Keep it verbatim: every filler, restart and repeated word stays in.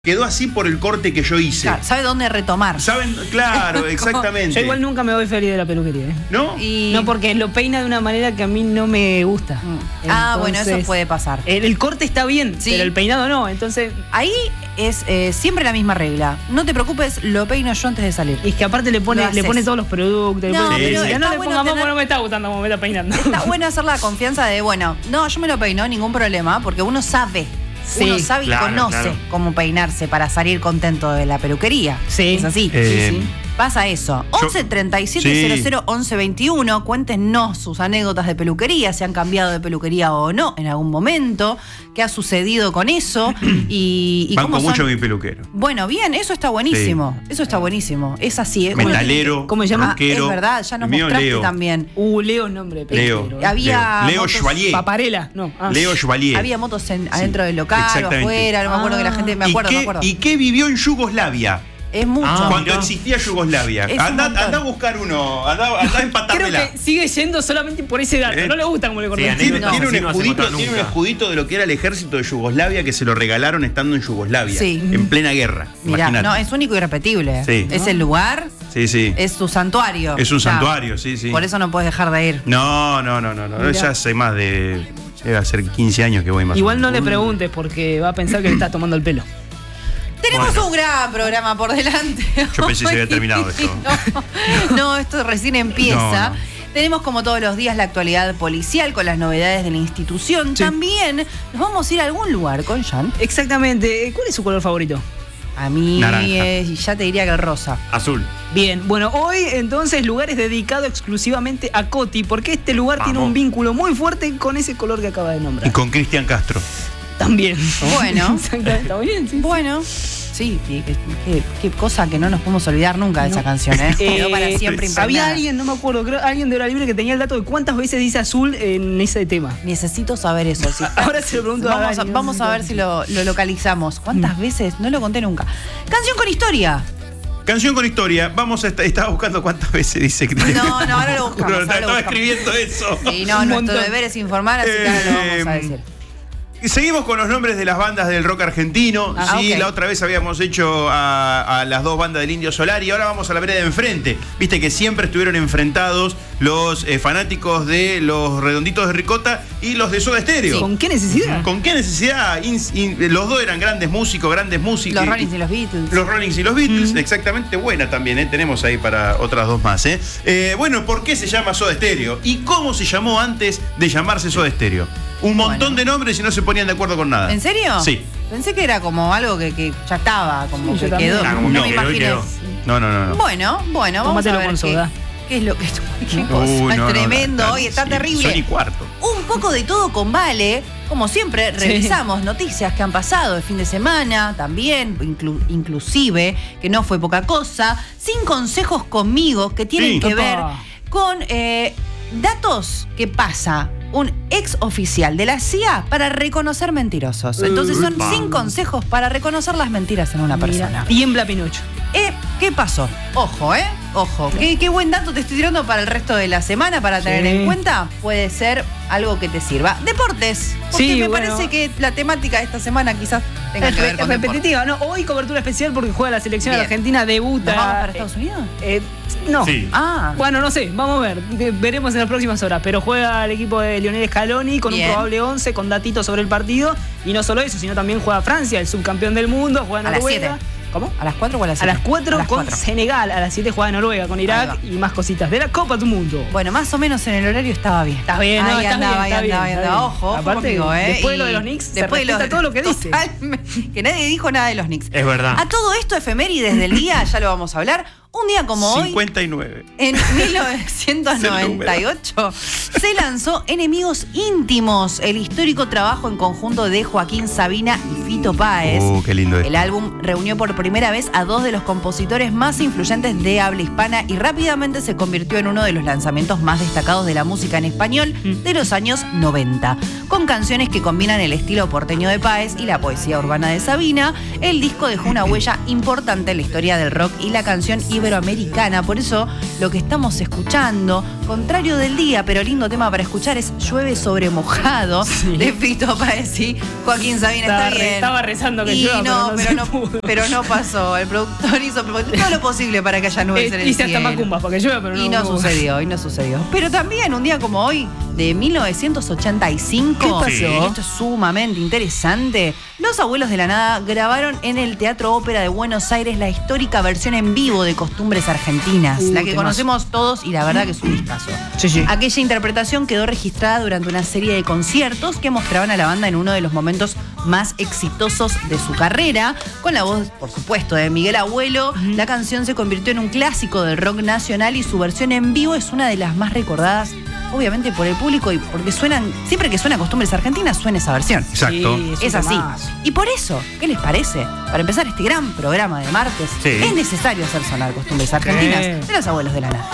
Quedó así por el corte que yo hice. Claro, sabe dónde retomar. ¿Saben? Claro, exactamente. Yo igual nunca me voy feliz de la peluquería, ¿eh? ¿No? Y... No, porque lo peina de una manera que a mí no me gusta. Mm. Entonces, ah, bueno, eso puede pasar. El, el corte está bien, sí, pero el peinado no, entonces... Ahí es eh, siempre la misma regla. No te preocupes, lo peino yo antes de salir. Y es que aparte le pone, le pone todos los productos. No, pone, pero sí, está no le bueno ponga tener... más, no me está gustando como me está peinando. Está bueno hacer la confianza de, bueno, no, yo me lo peino, ningún problema, porque uno sabe. Sí, uno sabe claro, y conoce claro. cómo peinarse para salir contento de la peluquería. Sí. Es así. Eh, sí, sí. Pasa eso. once treinta y siete cero cero once veintiuno. Cuéntenos sus anécdotas de peluquería, si han cambiado de peluquería o no en algún momento, qué ha sucedido con eso y, y Banco cómo son... mucho mi peluquero. Bueno, bien, eso está buenísimo. Sí. Eso está buenísimo. Es así. ¿eh? Metalero, ¿Cómo se llama? rockero. Ah, es verdad, ya nos El mío, mostraste Leo. también. Uh, Leo nombre. de Leo. peluquero, ¿eh? Había Leo motos- Chevalier. Paparela, no. Ah. Leo Chevalier. Había motos en, adentro del local, o Exactamente. afuera, no me acuerdo Ah. que la gente, me acuerdo, ¿Y, me qué, acuerdo. ¿Y qué vivió en Yugoslavia? Es mucho. Ah, Cuando mirá. existía Yugoslavia. Es un Anda, montón. anda a buscar uno, anda, anda a Creo empatármela. que sigue yendo solamente por ese dato. Eh, No le gusta como le corté. sí, Tiene, No, tiene un sí, no se escudito, encontró tiene un nunca. escudito de lo que era el ejército de Yugoslavia que se lo regalaron estando en Yugoslavia. Sí. En plena guerra. Mirá, Imagínate. no, es único y irrepetible. Sí. Es el lugar, Sí, sí. es su santuario. Es un Ya. santuario, sí, sí. Por eso no puedes dejar de ir. No, no, no, no, no. Mirá. Ya hace más de. Debe hacer quince años que voy más. Igual o no menos. le preguntes porque va a pensar que le estás tomando el pelo. Tenemos Bueno. un gran programa por delante. Yo pensé que se había terminado esto. No, no, esto recién empieza. No, no. Tenemos como todos los días la actualidad policial con las novedades de la institución. Sí. También nos vamos a ir a algún lugar con Jan. Exactamente. ¿Cuál es su color favorito? A mí Naranja. eh, ya te diría que el rosa. Azul. Bien, bueno, hoy entonces lugar es dedicado exclusivamente a Coti, porque este lugar Vamos. tiene un vínculo muy fuerte con ese color que acaba de nombrar. Y con Cristian Castro. También. Bueno. Exactamente, está muy bien, sí. Bueno, sí, qué, qué- qué cosa que no nos podemos olvidar nunca de No. esa canción, ¿eh? Quedó para Eh, siempre impregnada. Había alguien, no me acuerdo, creo alguien de Hora Libre que tenía el dato de cuántas veces dice azul en ese tema. Necesito saber eso. Sí. Ahora se lo pregunto a Vamos, a, Dani, no vamos sé a si- ver si lo, lo localizamos. ¿Cuántas veces? No lo conté nunca. Canción con historia. Canción con historia. Vamos a estar. Estaba buscando cuántas veces dice Cristian. No, no, ahora lo buscamos. No, ahora lo estaba buscamos. escribiendo eso. Sí, no, Un nuestro montón. deber es informar, así que ahora lo vamos a Eh, decir. Y seguimos con los nombres de las bandas del rock argentino. Ah, sí, ok. la otra vez habíamos hecho a, a las dos bandas del Indio Solari y ahora vamos a la vereda de enfrente. Viste que siempre estuvieron enfrentados los eh, fanáticos de los Redonditos de Ricota y los de Soda Stereo. ¿Con qué necesidad? ¿Con qué necesidad? In- in- los dos eran grandes músicos, grandes músicos. Los Rollins y los Beatles. Los Rollins y los Beatles, exactamente, buena también, ¿eh? Tenemos ahí para otras dos más, ¿eh? Eh, Bueno, ¿por qué se llama Soda Stereo? ¿Y cómo se llamó antes de llamarse Soda Stereo? Un montón Bueno. de nombres y no se ponían de acuerdo con nada. ¿En serio? Sí. Pensé que era como algo que, que ya estaba, como Sí, yo que también. quedó. Ah, como no que me quedó y imaginé. quedó. No, no, no, no. Bueno, bueno, vamos a Tómatelo ver con qué, soda. qué es lo que qué cosa Uy, no, no, tremendo no, hoy, está sí, terrible. Son y cuarto. Un poco de todo con Vale. Como siempre, revisamos noticias que han pasado el fin de semana, también, inclu- inclusive, que no fue poca cosa, sin consejos conmigo, que tienen Sí. que Opa. ver con eh, datos que pasa un ex oficial de la C I A para reconocer mentirosos. Entonces son Upa. cinco consejos para reconocer las mentiras en una persona. Mira, tiembla Pinocho. Eh, ¿Qué pasó? Ojo, ¿eh? Ojo. ¿Qué, qué buen dato te estoy tirando para el resto de la semana para tener Sí. en cuenta. Puede ser algo que te sirva. Deportes. Porque Sí, me bueno. parece que la temática de esta semana quizás tenga Es que ver re- con deportes. repetitiva, no, hoy cobertura especial porque juega la selección Bien. argentina, debuta. ¿Nos vamos para Estados Unidos? Eh, no. Sí. Ah. Bueno, no sé, vamos a ver, de- veremos en las próximas horas, pero juega el equipo de Lionel Scaloni con Bien. un probable once, con datitos sobre el partido, y no solo eso, sino también juega Francia, el subcampeón del mundo, juega A las Noruega. siete. ¿Cómo? ¿A las cuatro o a las A siete? las cuatro con cuatro. Senegal, a las siete juega Noruega con Irak Ahí y más cositas de la Copa del Mundo. Bueno, más o menos en el horario estaba bien. Estás bien, no, ahí estás andaba, bien, ahí está bien, andaba, ahí está andaba. bien. Ojo, ojo Aparte, conmigo, ¿eh? después de Y lo de los Knicks, se después de respeta todo lo que dice. Totalmente. Que nadie dijo nada de los Knicks. Es verdad. A todo esto, efemérides del día, ya lo vamos a hablar. Un día como hoy. cincuenta y nueve. En mil novecientos noventa y ocho se lanzó Enemigos Íntimos, el histórico trabajo en conjunto de Joaquín Sabina y Fito Páez. Uh, qué lindo El esto. álbum reunió por primera vez a dos de los compositores más influyentes de habla hispana y rápidamente se convirtió en uno de los lanzamientos más destacados de la música en español de los años noventa. Con canciones que combinan el estilo porteño de Páez y la poesía urbana de Sabina, el disco dejó una huella importante en la historia del rock y la canción iberoamericana. Por eso lo que estamos escuchando contrario del día, pero lindo tema para escuchar, es Llueve sobre mojado, Sí. de Fito Páez y Joaquín Sabina. Estaba Está re- bien. estaba rezando que y llueva, no, pero no pero se no, pudo. pero no pasó. El productor hizo todo lo posible para que haya nubes en Eh, el Hice hasta cielo. macumbas para que llueva, pero no. Y no hubo. sucedió, y no sucedió. Pero también un día como hoy, de mil novecientos ochenta y cinco, ¿Qué pasó? y esto es sumamente interesante, los Abuelos de la Nada grabaron en el Teatro Ópera de Buenos Aires la histórica versión en vivo de Costumbres Argentinas, Uh, la que temazo. conocemos todos y la verdad que es un discazo. Sí, sí. Aquella interpretación quedó registrada durante una serie de conciertos que mostraban a la banda en uno de los momentos más exitosos de su carrera, con la voz, por supuesto, de Miguel Abuelo. La canción se convirtió en un clásico del rock nacional y su versión en vivo es una de las más recordadas, obviamente por el público y porque suenan, siempre que suena Costumbres Argentinas suena esa versión. Exacto. Sí, Es un así. temazo. Y por eso, ¿qué les parece? Para empezar este gran programa de martes, Sí. es necesario hacer sonar Costumbres Argentinas Sí. de los Abuelos de la Nada.